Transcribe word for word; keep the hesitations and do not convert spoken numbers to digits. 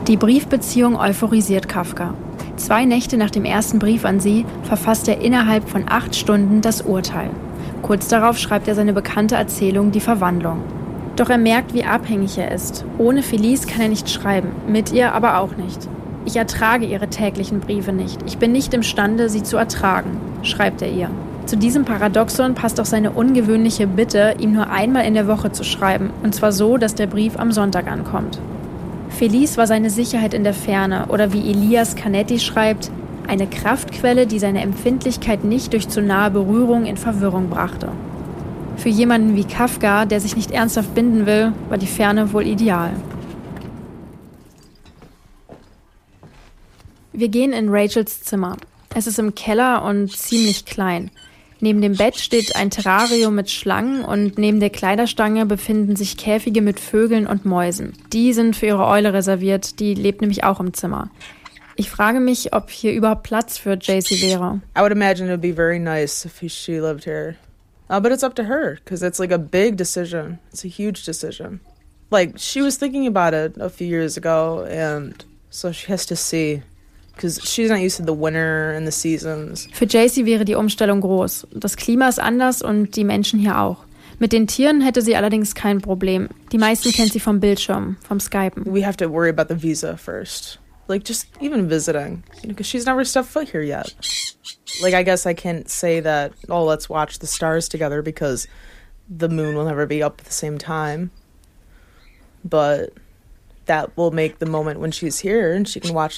Die Briefbeziehung euphorisiert Kafka. Zwei Nächte nach dem ersten Brief an sie verfasst er innerhalb von acht Stunden das Urteil. Kurz darauf schreibt er seine bekannte Erzählung Die Verwandlung. Doch er merkt, wie abhängig er ist. Ohne Felice kann er nicht schreiben, mit ihr aber auch nicht. Ich ertrage ihre täglichen Briefe nicht. Ich bin nicht imstande, sie zu ertragen, schreibt er ihr. Zu diesem Paradoxon passt auch seine ungewöhnliche Bitte, ihm nur einmal in der Woche zu schreiben, und zwar so, dass der Brief am Sonntag ankommt. Felice war seine Sicherheit in der Ferne oder wie Elias Canetti schreibt, eine Kraftquelle, die seine Empfindlichkeit nicht durch zu nahe Berührung in Verwirrung brachte. Für jemanden wie Kafka, der sich nicht ernsthaft binden will, war die Ferne wohl ideal. Wir gehen in Rachels Zimmer. Es ist im Keller und ziemlich klein. Neben dem Bett steht ein Terrarium mit Schlangen und neben der Kleiderstange befinden sich Käfige mit Vögeln und Mäusen. Die sind für ihre Eule reserviert, die lebt nämlich auch im Zimmer. Ich frage mich, ob hier überhaupt Platz für J C wäre. I would imagine it would be very nice if she lived here. Uh, but it's up to her, because it's like a big decision. It's a huge decision. Like, she was thinking about it a few years ago, and so she has to see. Because she's not used to the winter and the seasons. Für J C wäre die Umstellung groß. Das Klima ist anders und die Menschen hier auch. Mit den Tieren hätte sie allerdings kein Problem. Die meisten kennt sie vom Bildschirm, vom Skypen. We have to worry about the visa first. Like, just even visiting. You know, because she's never stepped foot here yet. Like, I guess I can't say that, oh, let's watch the stars together because the moon will never be up at the same time. But that will make the moment when she's here and she can watch